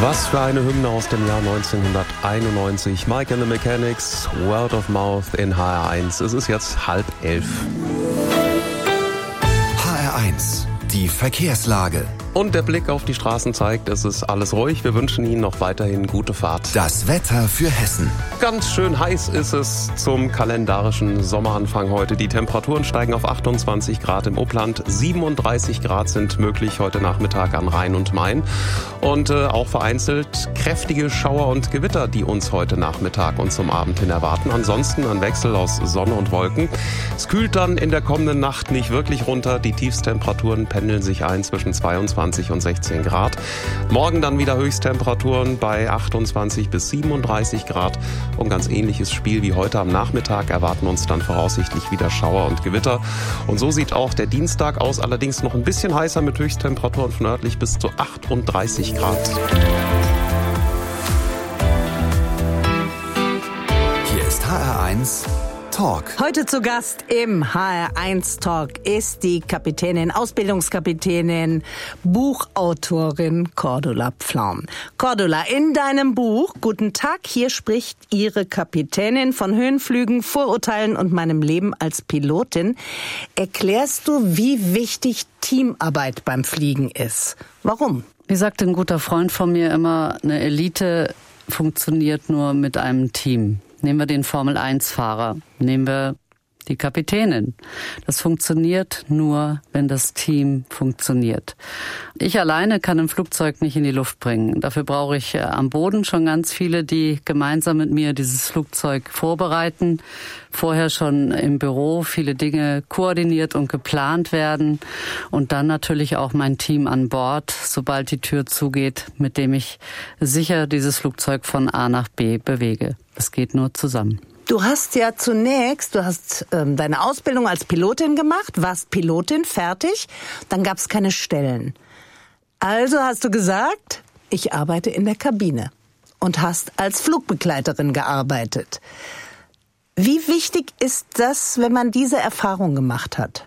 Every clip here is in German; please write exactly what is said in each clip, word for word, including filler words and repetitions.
Was für eine Hymne aus dem Jahr neunzehnhunderteinundneunzig. Mike and the Mechanics, Word of Mouth in H R eins. Es ist jetzt halb elf. H R eins, die Verkehrslage. Und der Blick auf die Straßen zeigt, es ist alles ruhig. Wir wünschen Ihnen noch weiterhin gute Fahrt. Das Wetter für Hessen. Ganz schön heiß ist es zum kalendarischen Sommeranfang heute. Die Temperaturen steigen auf achtundzwanzig Grad im Upland. siebenunddreißig Grad sind möglich heute Nachmittag an Rhein und Main. Und äh, auch vereinzelt kräftige Schauer und Gewitter, die uns heute Nachmittag und zum Abend hin erwarten. Ansonsten ein Wechsel aus Sonne und Wolken. Es kühlt dann in der kommenden Nacht nicht wirklich runter. Die Tiefstemperaturen pendeln sich ein zwischen zweiundzwanzig und sechzehn Grad. Morgen dann wieder Höchsttemperaturen bei achtundzwanzig bis siebenunddreißig Grad. Und ganz ähnliches Spiel wie heute am Nachmittag erwarten uns dann voraussichtlich wieder Schauer und Gewitter. Und so sieht auch der Dienstag aus, allerdings noch ein bisschen heißer mit Höchsttemperaturen von nördlich bis zu achtunddreißig Grad. Hier ist H R eins Talk. Heute zu Gast im H R eins Talk ist die Kapitänin, Ausbildungskapitänin, Buchautorin Cordula Pflaum. Cordula, in deinem Buch Guten Tag, hier spricht Ihre Kapitänin von Höhenflügen, Vorurteilen und meinem Leben als Pilotin, erklärst du, wie wichtig Teamarbeit beim Fliegen ist. Warum? Wie sagt ein guter Freund von mir immer, eine Elite funktioniert nur mit einem Team. Nehmen wir den Formel eins Fahrer, nehmen wir die Kapitänin. Das funktioniert nur, wenn das Team funktioniert. Ich alleine kann ein Flugzeug nicht in die Luft bringen. Dafür brauche ich am Boden schon ganz viele, die gemeinsam mit mir dieses Flugzeug vorbereiten. Vorher schon im Büro viele Dinge koordiniert und geplant werden. Und dann natürlich auch mein Team an Bord, sobald die Tür zugeht, mit dem ich sicher dieses Flugzeug von A nach B bewege. Es geht nur zusammen. Du hast ja zunächst, du hast ähm, deine Ausbildung als Pilotin gemacht, warst Pilotin, fertig, dann gab es keine Stellen. Also hast du gesagt, ich arbeite in der Kabine und hast als Flugbegleiterin gearbeitet. Wie wichtig ist das, wenn man diese Erfahrung gemacht hat?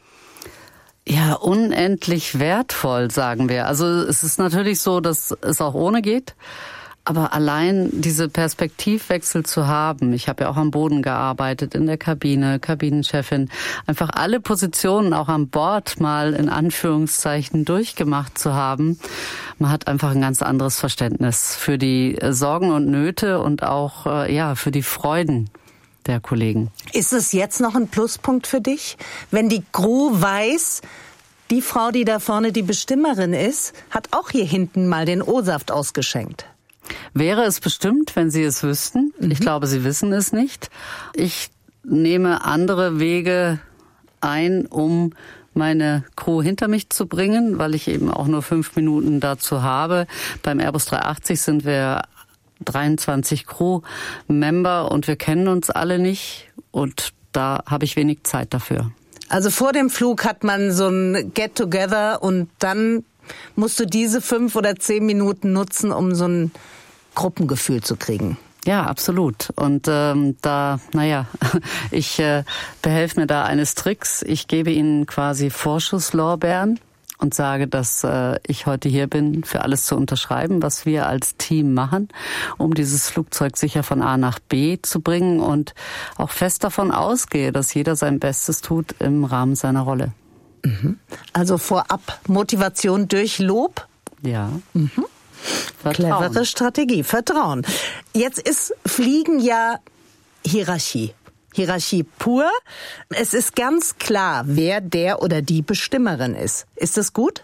Ja, unendlich wertvoll, sagen wir. Also es ist natürlich so, dass es auch ohne geht. Aber allein diese Perspektivwechsel zu haben, ich habe ja auch am Boden gearbeitet, in der Kabine, Kabinenchefin, einfach alle Positionen auch an Bord mal in Anführungszeichen durchgemacht zu haben, man hat einfach ein ganz anderes Verständnis für die Sorgen und Nöte und auch ja für die Freuden der Kollegen. Ist es jetzt noch ein Pluspunkt für dich, wenn die Crew weiß, die Frau, die da vorne die Bestimmerin ist, hat auch hier hinten mal den O-Saft ausgeschenkt? Wäre es bestimmt, wenn Sie es wüssten. Mhm. Ich glaube, Sie wissen es nicht. Ich nehme andere Wege ein, um meine Crew hinter mich zu bringen, weil ich eben auch nur fünf Minuten dazu habe. Beim Airbus dreihundertachtzig sind wir dreiundzwanzig Crew-Member und wir kennen uns alle nicht. Und da habe ich wenig Zeit dafür. Also vor dem Flug hat man so ein Get-Together und dann musst du diese fünf oder zehn Minuten nutzen, um so ein Gruppengefühl zu kriegen. Ja, absolut. Und ähm, da, naja, ich äh, behelfe mir da eines Tricks. Ich gebe Ihnen quasi Vorschusslorbeeren und sage, dass äh, ich heute hier bin, für alles zu unterschreiben, was wir als Team machen, um dieses Flugzeug sicher von A nach B zu bringen und auch fest davon ausgehe, dass jeder sein Bestes tut im Rahmen seiner Rolle. Mhm. Also vorab Motivation durch Lob? Ja. Mhm. Clevere Strategie, Vertrauen. Jetzt ist Fliegen ja Hierarchie. Hierarchie pur. Es ist ganz klar, wer der oder die Bestimmerin ist. Ist das gut?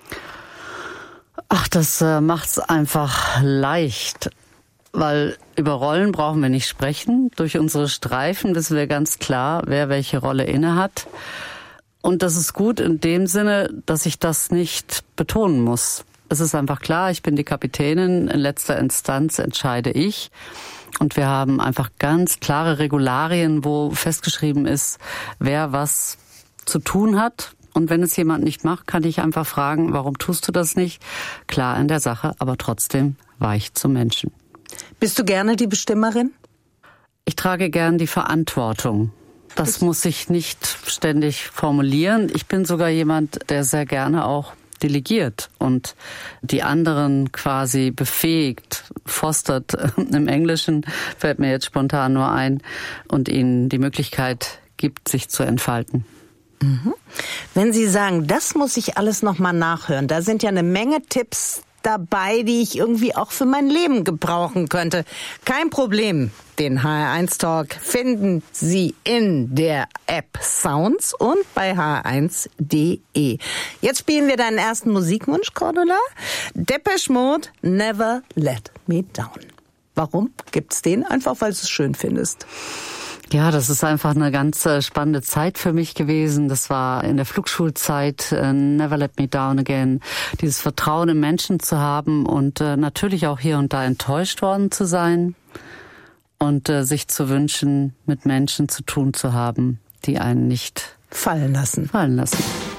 Ach, das äh, macht's einfach leicht. Weil über Rollen brauchen wir nicht sprechen. Durch unsere Streifen wissen wir ganz klar, wer welche Rolle innehat. Und das ist gut in dem Sinne, dass ich das nicht betonen muss. Es ist einfach klar, ich bin die Kapitänin, in letzter Instanz entscheide ich. Und wir haben einfach ganz klare Regularien, wo festgeschrieben ist, wer was zu tun hat. Und wenn es jemand nicht macht, kann ich einfach fragen, warum tust du das nicht? Klar in der Sache, aber trotzdem weich zum Menschen. Bist du gerne die Bestimmerin? Ich trage gern die Verantwortung. Das muss ich nicht ständig formulieren. Ich bin sogar jemand, der sehr gerne auch delegiert und die anderen quasi befähigt, fostert, im Englischen fällt mir jetzt spontan nur ein, und ihnen die Möglichkeit gibt, sich zu entfalten. Mhm. Wenn Sie sagen, das muss ich alles nochmal nachhören, da sind ja eine Menge Tipps dabei, die ich irgendwie auch für mein Leben gebrauchen könnte. Kein Problem. Den H R eins Talk finden Sie in der App Sounds und bei h r eins punkt d e. Jetzt spielen wir deinen ersten Musikwunsch, Cordula. Depeche Mode, Never Let Me Down. Warum gibt's den? Einfach, weil du es schön findest. Ja, das ist einfach eine ganz spannende Zeit für mich gewesen. Das war in der Flugschulzeit, Never Let Me Down Again. Dieses Vertrauen im Menschen zu haben und natürlich auch hier und da enttäuscht worden zu sein und sich zu wünschen, mit Menschen zu tun zu haben, die einen nicht fallen lassen. Fallen lassen.